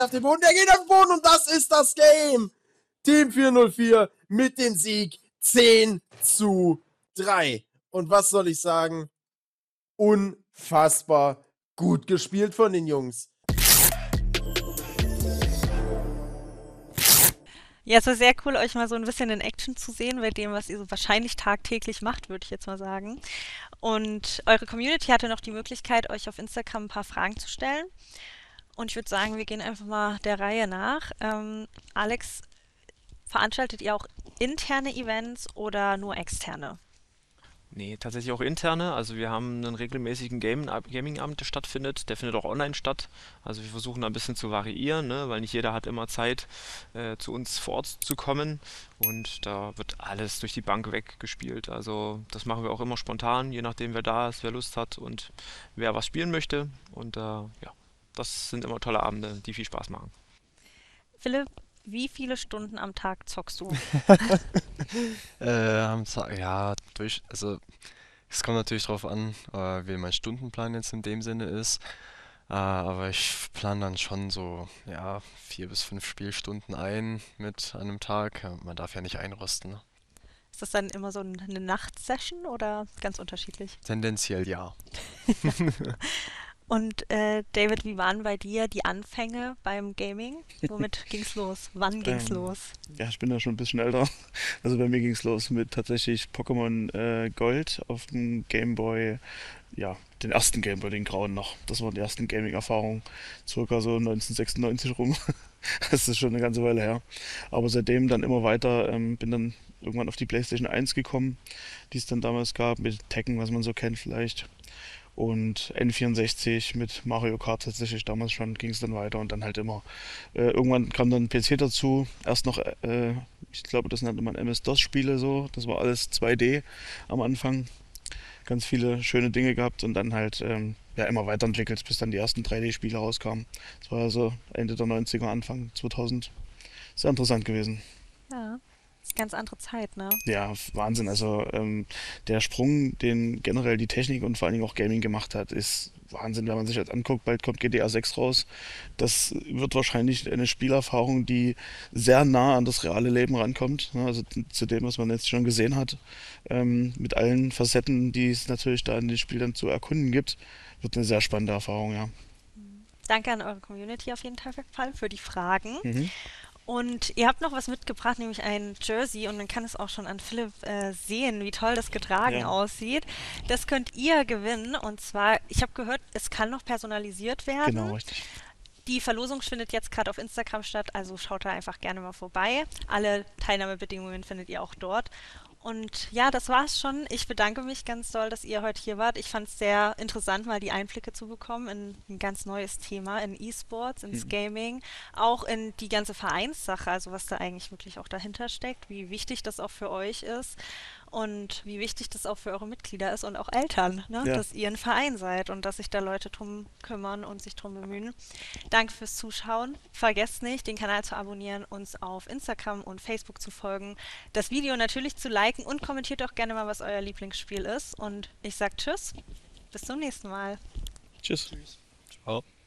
auf den Boden, der geht auf den Boden und das ist das Game. Team 404 mit dem Sieg 10:3. Und was soll ich sagen? Unfassbar gut gespielt von den Jungs. Ja, es war sehr cool, euch mal so ein bisschen in Action zu sehen bei dem, was ihr so wahrscheinlich tagtäglich macht, würde ich jetzt mal sagen. Und eure Community hatte noch die Möglichkeit, euch auf Instagram ein paar Fragen zu stellen. Und ich würde sagen, wir gehen einfach mal der Reihe nach. Alex, veranstaltet ihr auch interne Events oder nur externe? Nee, tatsächlich auch interne. Also wir haben einen regelmäßigen Gaming-Abend, der stattfindet. Der findet auch online statt. Also wir versuchen da ein bisschen zu variieren, ne? Weil nicht jeder hat immer Zeit, zu uns vor Ort zu kommen. Und da wird alles durch die Bank weggespielt. Also das machen wir auch immer spontan, je nachdem wer da ist, wer Lust hat und wer was spielen möchte. Und ja, das sind immer tolle Abende, die viel Spaß machen. Philipp, wie viele Stunden am Tag zockst du? Ja, also es kommt natürlich drauf an, wie mein Stundenplan jetzt in dem Sinne ist. Aber ich plane dann schon so, ja, 4 bis 5 Spielstunden ein mit einem Tag. Ja, man darf ja nicht einrosten, ne? Ist das dann immer so eine Nachtsession oder ganz unterschiedlich? Tendenziell ja. Und David, wie waren bei dir die Anfänge beim Gaming? Womit ging's los? Wann ging's Ähm, los? ja, ich bin da schon ein bisschen älter. Also bei mir ging es los mit tatsächlich Pokémon Gold auf dem Game Boy. Ja, den ersten Game Boy, den grauen noch. Das waren die ersten Gaming-Erfahrungen. Circa so 1996 rum. Das ist schon eine ganze Weile her. Aber seitdem dann immer weiter, bin dann irgendwann auf die PlayStation 1 gekommen, die es dann damals gab, mit Tekken, was man so kennt vielleicht. Und N64 mit Mario Kart tatsächlich damals schon ging es dann weiter und dann halt immer. Irgendwann kam dann PC dazu. Erst noch, ich glaube, das nannte man MS-DOS-Spiele so. Das war alles 2D am Anfang. Ganz viele schöne Dinge gehabt und dann halt ja, immer weiterentwickelt, bis dann die ersten 3D-Spiele rauskamen. Das war also Ende der 90er, Anfang 2000. Sehr interessant gewesen. Ja, ist eine ganz andere Zeit, ne? Ja, Wahnsinn. Also der Sprung, den generell die Technik und vor allen Dingen auch Gaming gemacht hat, ist Wahnsinn, wenn man sich jetzt anguckt. Bald kommt GTA 6 raus. Das wird wahrscheinlich eine Spielerfahrung, die sehr nah an das reale Leben rankommt. Ne? Also zu dem, was man jetzt schon gesehen hat. Mit allen Facetten, die es natürlich da in dem Spiel dann zu erkunden gibt, wird eine sehr spannende Erfahrung, ja. Danke an eure Community auf jeden Fall für die Fragen. Mhm. Und ihr habt noch was mitgebracht, nämlich ein Jersey. Und man kann es auch schon an Philipp sehen, wie toll das getragen Ja, aussieht. Das könnt ihr gewinnen. Und zwar, ich habe gehört, es kann noch personalisiert werden. genau, richtig. Die Verlosung findet jetzt gerade auf Instagram statt, also schaut da einfach gerne mal vorbei. Alle Teilnahmebedingungen findet ihr auch dort. Und ja, das war's schon. Ich bedanke mich ganz doll, dass ihr heute hier wart. Ich fand es sehr interessant, mal die Einblicke zu bekommen in ein ganz neues Thema, in E-Sports, ins Mhm. Gaming, auch in die ganze Vereinssache, also was da eigentlich wirklich auch dahinter steckt, wie wichtig das auch für euch ist und wie wichtig das auch für eure Mitglieder ist und auch Eltern, ne? Ja, Dass ihr ein Verein seid und dass sich da Leute drum kümmern und sich drum bemühen. Danke fürs Zuschauen. Vergesst nicht, den Kanal zu abonnieren, uns auf Instagram und Facebook zu folgen, das Video natürlich zu liken und kommentiert auch gerne mal, was euer Lieblingsspiel ist. Und ich sag Tschüss, bis zum nächsten Mal. tschüss. Ciao.